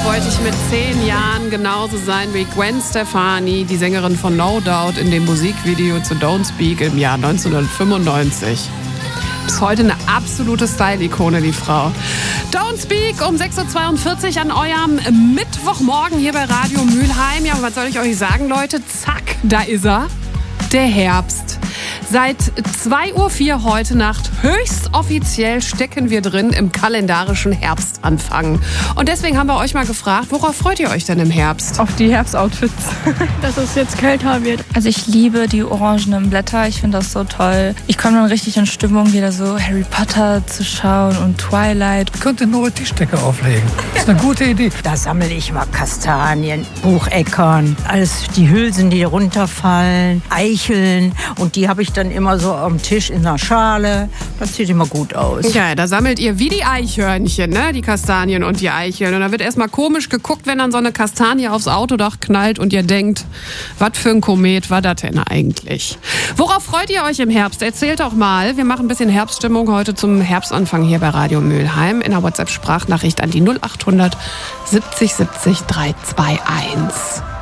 wollte ich mit 10 Jahren genauso sein wie Gwen Stefani, die Sängerin von No Doubt in dem Musikvideo zu Don't Speak im Jahr 1995. Bis heute eine absolute Style-Ikone, die Frau. Don't Speak um 6.42 Uhr an eurem Mittwochmorgen hier bei Radio Mülheim. Ja, was soll ich euch sagen, Leute? Zack, da ist er, der Herbst. Seit 2.04 Uhr heute Nacht höchst offiziell stecken wir drin im kalendarischen Herbstanfang. Und deswegen haben wir euch mal gefragt, worauf freut ihr euch denn im Herbst? Auf die Herbstoutfits. Dass es jetzt kälter wird. Also ich liebe die orangenen Blätter, ich finde das so toll. Ich komme dann richtig in Stimmung, wieder so Harry Potter zu schauen und Twilight. Ich könnte eine neue Tischdecke auflegen. Das ist eine gute Idee. Da sammle ich mal Kastanien, Bucheckern, alles die Hülsen, die runterfallen, Eicheln. Und die habe ich dann immer so am Tisch in einer Schale. Das sieht immer gut aus. Ja, da sammelt ihr wie die Eichhörnchen, ne? Die Kastanien und die Eicheln. Und da wird erstmal komisch geguckt, wenn dann so eine Kastanie aufs Autodach knallt und ihr denkt, was für ein Komet war das denn eigentlich? Worauf freut ihr euch im Herbst? Erzählt doch mal. Wir machen ein bisschen Herbststimmung heute zum Herbstanfang hier bei Radio Mülheim. In der WhatsApp-Sprachnachricht an die 0800 70 70 321.